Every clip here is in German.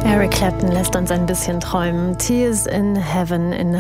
Eric Clapton lässt uns ein bisschen träumen. Tears in Heaven in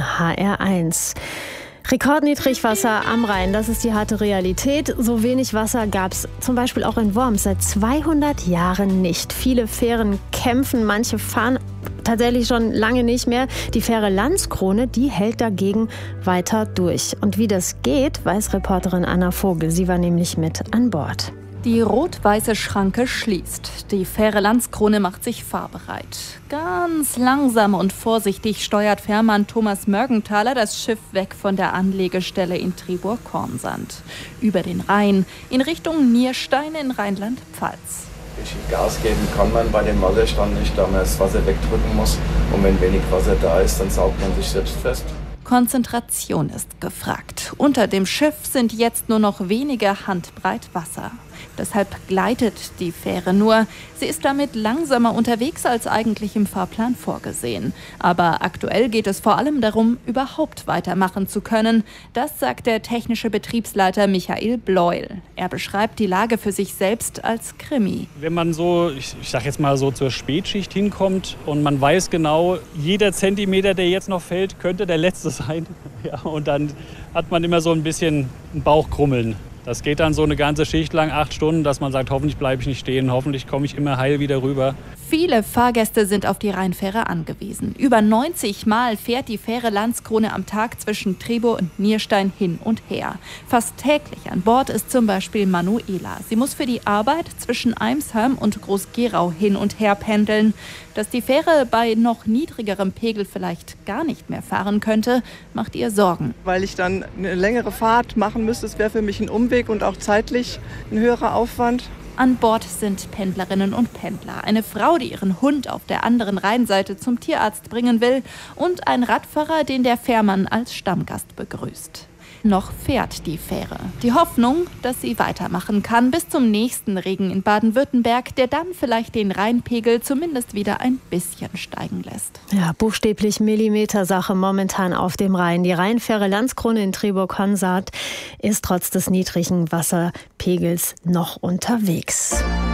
HR1. Rekordniedrigwasser am Rhein, das ist die harte Realität. So wenig Wasser gab es zum Beispiel auch in Worms seit 200 Jahren nicht. Viele Fähren kämpfen, manche fahren tatsächlich schon lange nicht mehr. Die Fähre Landskrone, die hält dagegen weiter durch. Und wie das geht, weiß Reporterin Anna Vogel. Sie war nämlich mit an Bord. Die rot-weiße Schranke schließt. Die Fähre Landskrone macht sich fahrbereit. Ganz langsam und vorsichtig steuert Fährmann Thomas Mörgenthaler das Schiff weg von der Anlegestelle in Triburg-Kornsand. Über den Rhein in Richtung Nierstein in Rheinland-Pfalz. Richtig Gas geben kann man bei dem Wasserstand nicht, da man das Wasser wegdrücken muss. Und wenn wenig Wasser da ist, dann saugt man sich selbst fest. Konzentration ist gefragt. Unter dem Schiff sind jetzt nur noch wenige Handbreit Wasser. Deshalb gleitet die Fähre nur. Sie ist damit langsamer unterwegs als eigentlich im Fahrplan vorgesehen. Aber aktuell geht es vor allem darum, überhaupt weitermachen zu können. Das sagt der technische Betriebsleiter Michael Bleuel. Er beschreibt die Lage für sich selbst als Krimi. Wenn man so, ich sag jetzt mal so zur Spätschicht hinkommt und man weiß genau, jeder Zentimeter, der jetzt noch fällt, könnte der letzte sein. Ja, und dann hat man immer so ein bisschen ein Bauchkrummeln. Das geht dann so eine ganze Schicht lang, 8 Stunden, dass man sagt, hoffentlich bleibe ich nicht stehen, hoffentlich komme ich immer heil wieder rüber. Viele Fahrgäste sind auf die Rheinfähre angewiesen. Über 90 Mal fährt die Fähre Landskrone am Tag zwischen Trebo und Nierstein hin und her. Fast täglich an Bord ist zum Beispiel Manuela. Sie muss für die Arbeit zwischen Eimsheim und Groß-Gerau hin und her pendeln. Dass die Fähre bei noch niedrigerem Pegel vielleicht gar nicht mehr fahren könnte, macht ihr Sorgen. Weil ich dann eine längere Fahrt machen müsste, es wäre für mich ein Umweg und auch zeitlich ein höherer Aufwand. An Bord sind Pendlerinnen und Pendler, eine Frau, die ihren Hund auf der anderen Rheinseite zum Tierarzt bringen will und ein Radfahrer, den der Fährmann als Stammgast begrüßt. Noch fährt die Fähre. Die Hoffnung, dass sie weitermachen kann bis zum nächsten Regen in Baden-Württemberg, der dann vielleicht den Rheinpegel zumindest wieder ein bisschen steigen lässt. Ja, buchstäblich Millimetersache momentan auf dem Rhein. Die Rheinfähre Landskrone in Triburg-Kornsand ist trotz des niedrigen Wasserpegels noch unterwegs.